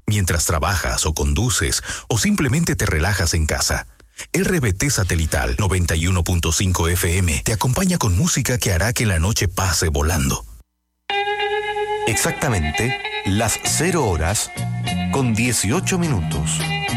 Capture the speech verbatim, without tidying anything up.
mientras trabajas o conduces o simplemente te relajas en casa. R B T Satelital noventa y uno punto cinco F M te acompaña con música que hará que la noche pase volando. Exactamente las cero horas con dieciocho minutos.